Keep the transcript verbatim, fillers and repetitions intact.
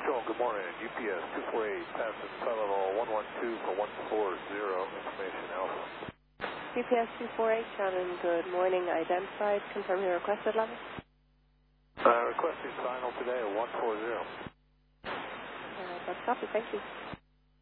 Control, good morning. U P S two four eight, passing flight level one one two for one four zero, information Alpha. U P S two four eight, Shannon, good morning. Identified, confirm your requested level. Uh, requesting final today at one four zero. Uh, that's copy, thank you.